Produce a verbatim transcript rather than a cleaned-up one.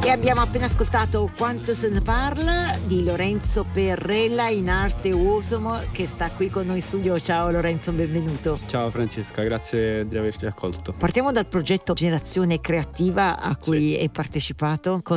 E abbiamo appena ascoltato Quanto se ne parla di Lorenzo Perrella in arte Uosomo, che sta qui con noi in studio. Ciao Lorenzo, benvenuto. Ciao Francesca, grazie di averci accolto. Partiamo dal progetto Generazione Creativa a cui sì. hai partecipato.